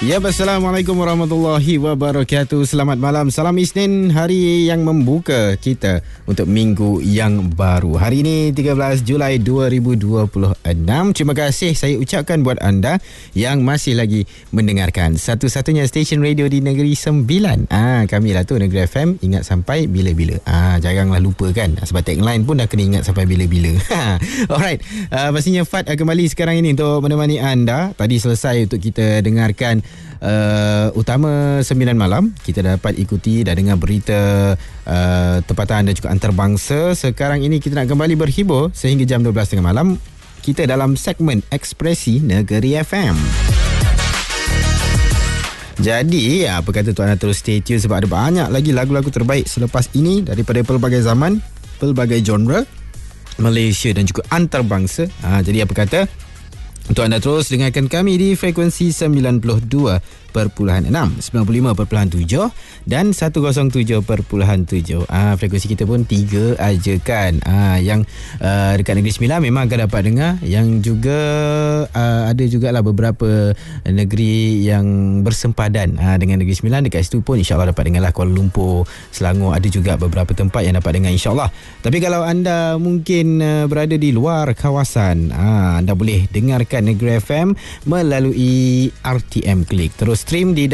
Ya, Assalamualaikum warahmatullahi wabarakatuh. Selamat malam. Salam Isnin, hari yang membuka kita untuk minggu yang baru. Hari ini 13 Julai 2026. Terima kasih saya ucapkan buat anda yang masih lagi mendengarkan satu-satunya stesen radio di Negeri Sembilan. Kami lah tu, Negeri FM, ingat sampai bila-bila. Janganlah lupa kan, sebab tagline pun dah kena ingat sampai bila-bila. Alright, pastinya Fat kembali sekarang ini untuk menemani anda. Tadi selesai untuk kita dengarkan utama 9 malam. Kita dapat ikuti dan dengar berita tempatan dan juga antarabangsa. Sekarang ini kita nak kembali berhibur sehingga jam 12.30 malam. Kita dalam segmen Ekspresi Negeri FM. Jadi apa kata tuan, terus stay tune sebab ada banyak lagi lagu-lagu terbaik selepas ini daripada pelbagai zaman, pelbagai genre, Malaysia dan juga antarabangsa. Jadi apa kata untuk anda terus dengarkan kami di frekuensi 92.6, 95.7 dan 107.7. Frekuensi kita pun 3 aja kan. Yang dekat Negeri Sembilan memang akan dapat dengar. Yang juga ada jugalah beberapa negeri yang bersempadan dengan Negeri Sembilan. Dekat situ pun insyaAllah dapat dengar lah. Kuala Lumpur, Selangor, ada juga beberapa tempat yang dapat dengar insyaAllah. Tapi kalau anda mungkin berada di luar kawasan, anda boleh dengarkan Negeri FM melalui RTM Klik. Terus stream di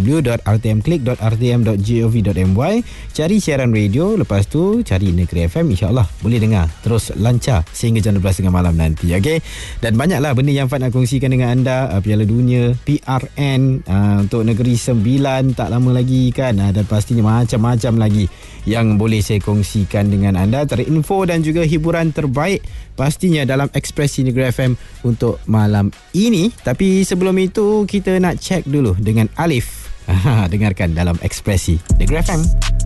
www.rtmklik.rtm.gov.my. Cari siaran radio, lepas tu cari Negeri FM, insyaAllah boleh dengar terus lancar sehingga jam 12.30 malam nanti. Okay? Dan banyaklah benda yang Fat nak kongsikan dengan anda. Piala Dunia, PRN untuk Negeri Sembilan tak lama lagi kan. Dan pastinya macam-macam lagi yang boleh saya kongsikan dengan anda. Terinfo dan juga hiburan terbaik pastinya dalam Ekspresi Negeri FM untuk malam ini. Tapi sebelum itu kita nak check dulu dengan Alif. Dengarkan dalam Ekspresi Negeri FM.